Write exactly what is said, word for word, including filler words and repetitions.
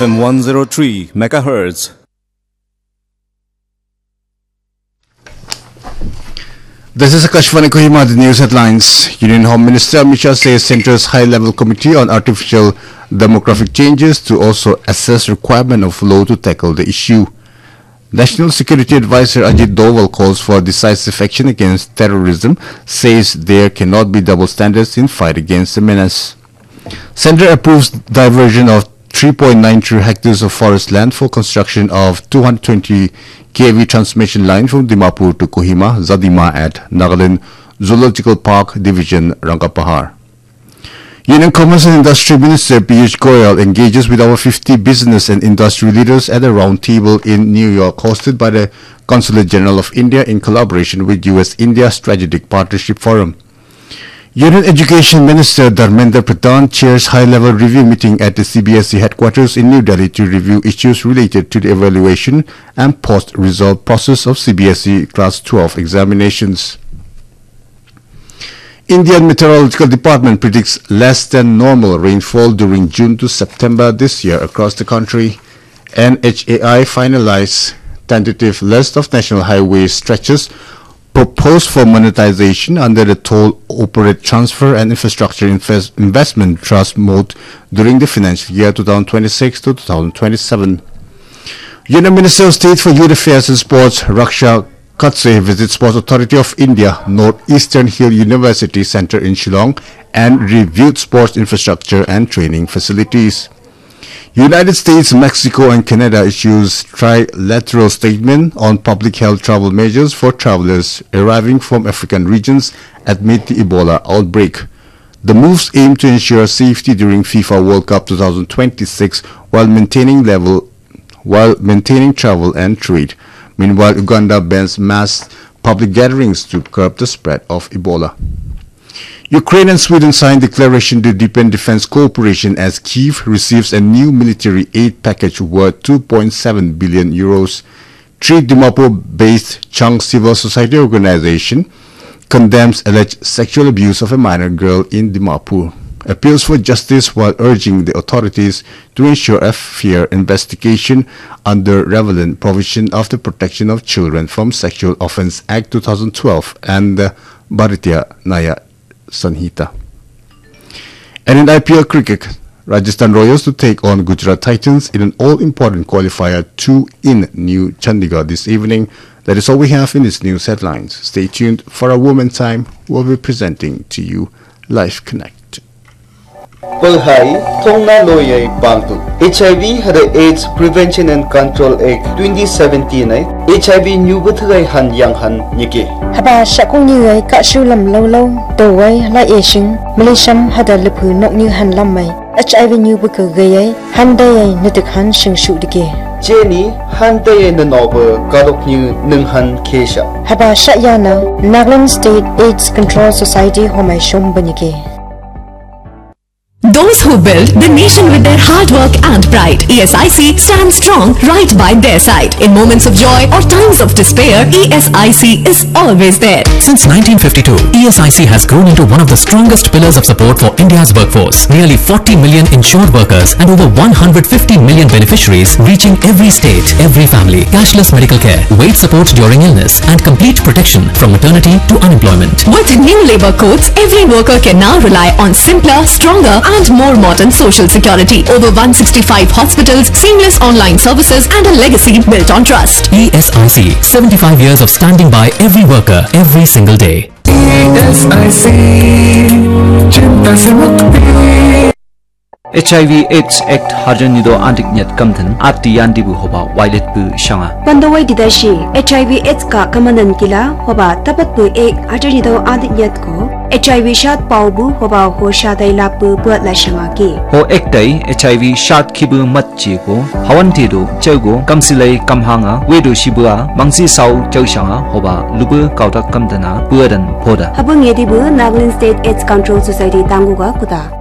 F M one oh three megahertz. This is Akashvani Kohima, the news headlines. Union Home Minister Amit Shah says Centre's high-level committee on artificial demographic changes to also assess requirement of law to tackle the issue. National Security Advisor Ajit Doval calls for decisive action against terrorism, says there cannot be double standards in fight against the menace. Centre approves diversion of three point nine three hectares of forest land for construction of two hundred twenty kilovolt transmission line from Dimapur to Kohima, Zadima at Nagaland Zoological Park Division, Rangapahar. Union Commerce and Industry Minister Piyush Goyal engages with over fifty business and industry leaders at a round table in New York hosted by the Consulate General of India in collaboration with U S India Strategic Partnership Forum. Union Education Minister Dharmendra Pradhan chairs high-level review meeting at the C B S E headquarters in New Delhi to review issues related to the evaluation and post-result process of C B S E Class twelve examinations. Indian Meteorological Department predicts less than normal rainfall during June to September this year across the country. N H A I finalized tentative list of national highway stretches proposed for monetization under the Toll Operate Transfer and Infrastructure Invest Investment Trust mode during the financial year twenty twenty-six to twenty twenty-seven. Union Minister of State for Youth Affairs and Sports Raksha Katse visits Sports Authority of India Northeastern Hill University Centre in Shillong and reviewed sports infrastructure and training facilities. United States, Mexico and Canada issues trilateral statement on public health travel measures for travelers arriving from African regions amid the Ebola outbreak. The moves aim to ensure safety during FIFA World Cup twenty twenty-six while maintaining level while maintaining travel and trade. Meanwhile, Uganda bans mass public gatherings to curb the spread of Ebola. Ukraine and Sweden signed declaration to deepen defense cooperation as Kyiv receives a new military aid package worth two point seven billion euros. Three Dimapur-based Chang Civil Society Organization condemns alleged sexual abuse of a minor girl in Dimapur, appeals for justice while urging the authorities to ensure a fair investigation under relevant provision of the Protection of Children from Sexual Offence Act twenty twelve and the Bharatiya Nyaya Sanhita. And in I P L cricket, Rajasthan Royals to take on Gujarat Titans in an all-important qualifier two in New Chandigarh this evening. That is all we have in this news headlines. Stay tuned for our Woman Time. We'll be presenting to you Life Connect. Palhai Thongna Loyay Bangtu H I V had AIDS Prevention and Control Act twenty seventeen ay H I V new buthay han yang han niki haba shakong như ay ka shu lam lo lo to wai la yeshing Malaysian hada lepu nok new han lam mai H I V new buka gay han day nutik han shing shu dike Jenny han day na nober kadok new nung han kesha haba shayana Nagaland State AIDS Control Society homai shom banike. Those who build the nation with their hard work and pride. E S I C stands strong right by their side. In moments of joy or times of despair, E S I C is always there. Since nineteen fifty-two, E S I C has grown into one of the strongest pillars of support for India's workforce. Nearly forty million insured workers and over one hundred fifty million beneficiaries reaching every state, every family. Cashless medical care, wage support during illness and complete protection from maternity to unemployment. With new labor codes, every worker can now rely on simpler, stronger and more modern social security. Over one hundred sixty-five hospitals, seamless online services and a legacy built on trust. E S I C, seventy-five years of standing by every worker, every single day. E S I C, Chinta se mukti. H I V AIDS Act Harjan Nido Antik Nyat Kamthan Ati Yandibu Hoba Wilet Bu Shanga Pandawai Didashi H I V AIDS Ka Kamanan Kila Hoba Tapat Bu Ek Harjan Nido Antik Nyat Ko H I V Shat Paubu Hoba Ho Shatai Lapu Buat La Shanga Ki Ho Ektai H I V Shat Kibu Matchi Ko Hawantido Chogo Kamsilai Kamhanga Wedu Shibua Mangsi Sau Chaushanga Hoba Lubu Kauta Kamtana Buadan Poda Habung Yedibu Nagaland State AIDS Control Society Tanguga Kuta